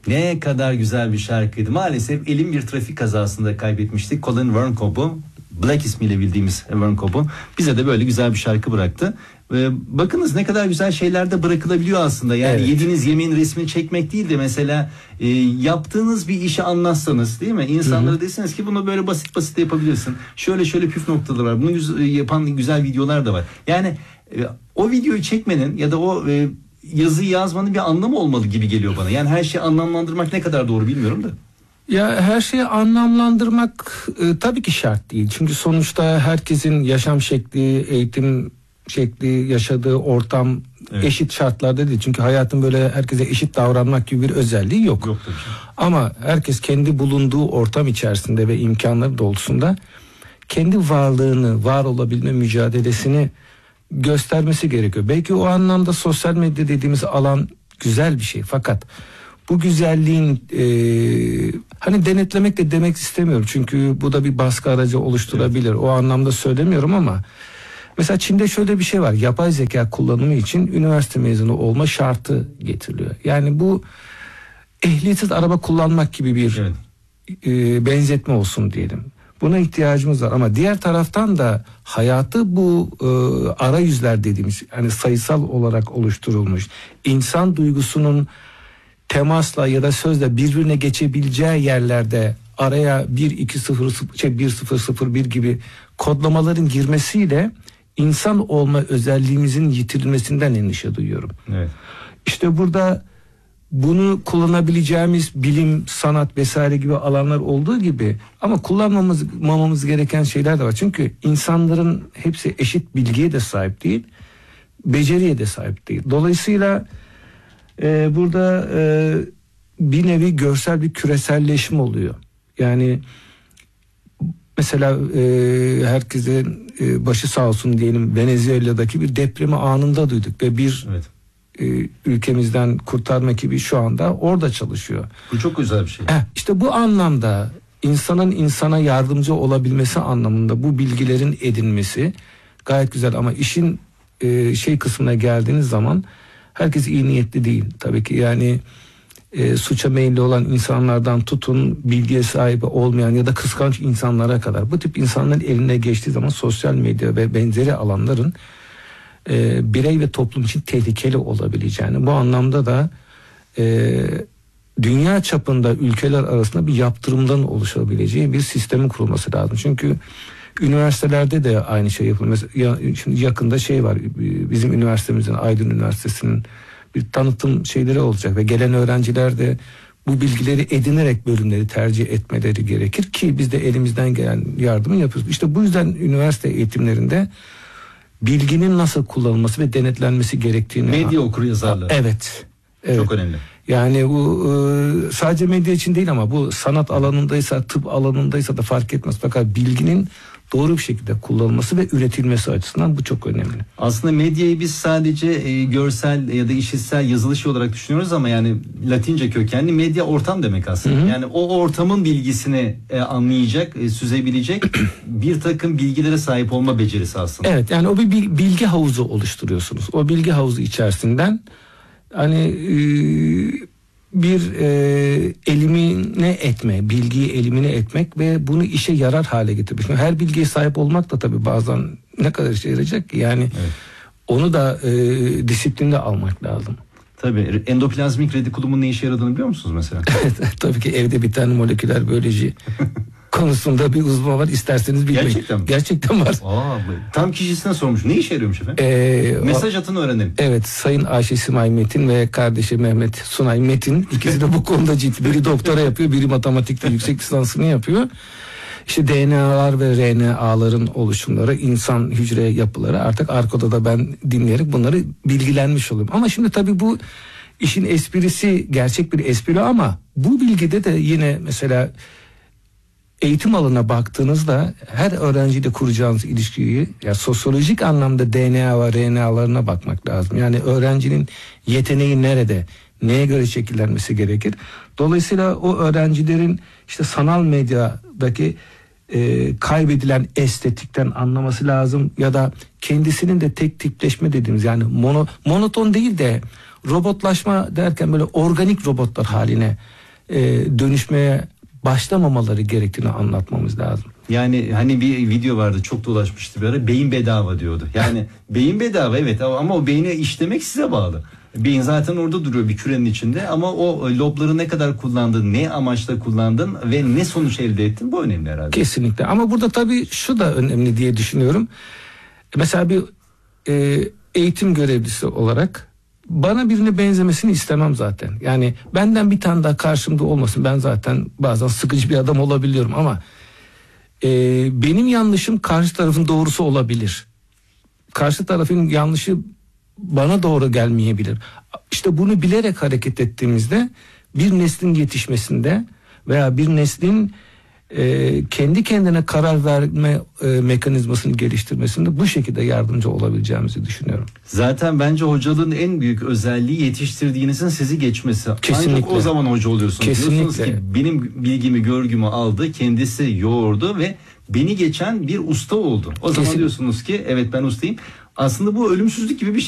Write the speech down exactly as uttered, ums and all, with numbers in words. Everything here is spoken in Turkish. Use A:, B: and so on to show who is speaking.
A: Ne kadar güzel bir şarkıydı. Maalesef elim bir trafik kazasında kaybetmiştik. Colin Wernkopp'u, Black ismiyle bildiğimiz Wernkopp'u bize de böyle güzel bir şarkı bıraktı. Ee, bakınız ne kadar güzel şeyler de bırakılabiliyor aslında. Yani evet. Yediğiniz yemeğin resmini çekmek değil de mesela e, yaptığınız bir işi anlatsanız, değil mi? İnsanlara Hı-hı. deseniz ki bunu böyle basit basit de yapabilirsin. Şöyle şöyle püf noktaları var. Bunu güzel, yapan güzel videolar da var. Yani e, o videoyu çekmenin ya da o e, yazıyı yazmanın bir anlamı olmalı gibi geliyor bana. Yani her şeyi anlamlandırmak ne kadar doğru bilmiyorum da.
B: Ya her şeyi anlamlandırmak e, tabii ki şart değil. Çünkü sonuçta herkesin yaşam şekli, eğitim şekli, yaşadığı ortam evet. eşit şartlarda değil. Çünkü hayatın böyle herkese eşit davranmak gibi bir özelliği yok.
A: Yok tabii.
B: Ama herkes kendi bulunduğu ortam içerisinde ve imkanları doğrultusunda kendi varlığını, var olabilme mücadelesini göstermesi gerekiyor. Belki o anlamda sosyal medya dediğimiz alan güzel bir şey. Fakat bu güzelliğin e, hani denetlemek de demek istemiyorum. Çünkü bu da bir baskı aracı oluşturabilir. Evet. O anlamda söylemiyorum ama mesela Çin'de şöyle bir şey var. Yapay zeka kullanımı için üniversite mezunu olma şartı getiriliyor. Yani bu ehliyetsiz araba kullanmak gibi bir evet. e, benzetme olsun diyelim. Buna ihtiyacımız var ama diğer taraftan da hayatı bu e, arayüzler dediğimiz hani sayısal olarak oluşturulmuş insan duygusunun temasla ya da sözle birbirine geçebileceği yerlerde araya bir iki sıfır şey bir sıfır sıfır bir gibi kodlamaların girmesiyle insan olma özelliğimizin yitirilmesinden endişe duyuyorum.
A: Evet.
B: İşte burada bunu kullanabileceğimiz bilim, sanat vesaire gibi alanlar olduğu gibi ama kullanmamız mamamız gereken şeyler de var. Çünkü insanların hepsi eşit bilgiye de sahip değil, beceriye de sahip değil. Dolayısıyla e, burada e, bir nevi görsel bir küreselleşme oluyor. Yani mesela e, herkesin e, başı sağ olsun diyelim Venezuela'daki bir depremi anında duyduk ve bir evet. e, ülkemizden kurtarma ekibi şu anda orada çalışıyor.
A: Bu çok güzel bir şey.
B: Heh, işte bu anlamda insanın insana yardımcı olabilmesi anlamında bu bilgilerin edinmesi gayet güzel ama işin e, şey kısmına geldiğiniz zaman herkes iyi niyetli değil. Tabii ki yani E, suça meyilli olan insanlardan tutun bilgiye sahip olmayan ya da kıskanç insanlara kadar bu tip insanların eline geçtiği zaman sosyal medya ve benzeri alanların e, birey ve toplum için tehlikeli olabileceğini bu anlamda da e, dünya çapında ülkeler arasında bir yaptırımdan oluşabileceği bir sistemin kurulması lazım. Çünkü üniversitelerde de aynı şey yapılıyor. Mesela, şimdi yakında şey var bizim üniversitemizin Aydın Üniversitesi'nin bir tanıtım şeyleri olacak ve gelen öğrenciler de bu bilgileri edinerek bölümleri tercih etmeleri gerekir ki biz de elimizden gelen yardımı yapıyoruz. İşte bu yüzden üniversite eğitimlerinde bilginin nasıl kullanılması ve denetlenmesi gerektiğini...
A: Medya okuryazarlığı.
B: Evet. Evet.
A: Çok önemli.
B: Yani bu sadece medya için değil ama bu sanat alanındaysa, tıp alanındaysa da fark etmez. Fakat bilginin doğru bir şekilde kullanılması ve üretilmesi açısından bu çok önemli.
A: Aslında medyayı biz sadece e, görsel ya da işitsel yazılı şey olarak düşünüyoruz ama yani Latince kökenli medya ortam demek aslında. Hı hı. Yani o ortamın bilgisini e, anlayacak, e, süzebilecek bir takım bilgilere sahip olma becerisi aslında.
B: Evet, yani o bir bilgi havuzu oluşturuyorsunuz. O bilgi havuzu içerisinden hani e, bir e, elimine etme, bilgiyi elimine etmek ve bunu işe yarar hale getirmek. Her bilgiye sahip olmak da tabii bazen ne kadar işe yarayacak ki yani evet. Onu da e, disiplinde almak lazım.
A: Tabii endoplazmik retikulumun ne işe yaradığını biliyor musunuz mesela?
B: Evet, tabii ki evde bir tane moleküler biyoloji konusunda bir uzman var. İsterseniz bilmeyin.
A: Gerçekten mi?
B: Gerçekten var.
A: Aa, tam kişisine sormuş. Ne işe yarıyormuş efendim? Ee, Mesaj atın öğrenelim.
B: Evet, Sayın Ayşe Simay Metin ve kardeşi Mehmet Sunay Metin. İkisi de bu konuda ciddi. Biri doktora yapıyor, biri matematikte yüksek lisansını yapıyor. İşte D N A'lar ve R N A'ların oluşumları, insan hücre yapıları artık arkada da ben dinleyerek bunları bilgilenmiş oluyorum. Ama şimdi tabii bu işin esprisi gerçek bir espri ama bu bilgide de yine mesela eğitim alanına baktığınızda her öğrenciyle kuracağınız ilişkiyi yani sosyolojik anlamda D N A ve R N A'larına bakmak lazım. Yani öğrencinin yeteneği nerede, neye göre şekillenmesi gerekir. Dolayısıyla o öğrencilerin işte sanal medyadaki e, kaybedilen estetikten anlaması lazım ya da kendisinin de tek tipleşme dediğimiz yani mono, monoton değil de robotlaşma derken böyle organik robotlar haline e, dönüşmeye başlamamaları gerektiğini anlatmamız lazım.
A: Yani hani bir video vardı, çok dolaşmıştı bir ara, beyin bedava diyordu. Yani beyin bedava evet, ama o beyni işlemek size bağlı. Beyin zaten orada duruyor bir kürenin içinde, ama o lobları ne kadar kullandın, ne amaçla kullandın ve ne sonuç elde ettin, bu önemli herhalde.
B: Kesinlikle, ama burada tabii şu da önemli diye düşünüyorum. Mesela bir e, eğitim görevlisi olarak bana birine benzemesini istemem zaten. Yani benden bir tane daha karşımda olmasın. Ben zaten bazen sıkıcı bir adam olabiliyorum, ama e, benim yanlışım karşı tarafın doğrusu olabilir. Karşı tarafın yanlışı bana doğru gelmeyebilir. İşte bunu bilerek hareket ettiğimizde bir neslin yetişmesinde veya bir neslin e, kendi kendine karar verme e, mekanizmasını geliştirmesinde bu şekilde yardımcı olabileceğimizi düşünüyorum.
A: Zaten bence hocalığın en büyük özelliği yetiştirdiğinizin sizi geçmesi.
B: Kesinlikle.
A: Ancak o zaman hoca oluyorsunuz.
B: Kesinlikle.
A: Diyorsunuz ki benim bilgimi, görgümü aldı, kendisi yoğurdu ve beni geçen bir usta oldu. O zaman
B: Kesin.
A: diyorsunuz ki evet, ben ustayım. Aslında bu ölümsüzlük gibi bir şey.